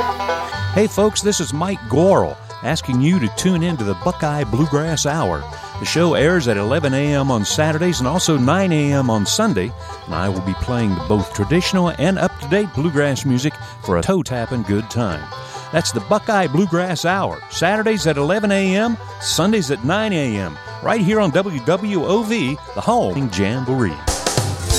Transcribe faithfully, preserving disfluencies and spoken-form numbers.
Hey folks, this is Mike Gorel asking you to tune in to the Buckeye Bluegrass Hour. The show airs at eleven a.m. on Saturdays and also nine a.m. on Sunday, and I will be playing both traditional and up-to-date bluegrass music for a toe-tapping good time. That's the Buckeye Bluegrass Hour, Saturdays at eleven a.m., Sundays at nine a.m., right here on W W O V, the Home Jamboree.